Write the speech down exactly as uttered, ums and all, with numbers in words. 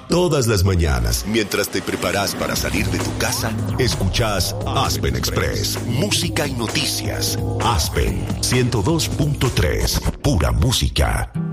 Todas las mañanas, mientras te preparas para salir de tu casa, escuchás Aspen Express, música y noticias. Aspen ciento dos punto tres, pura música.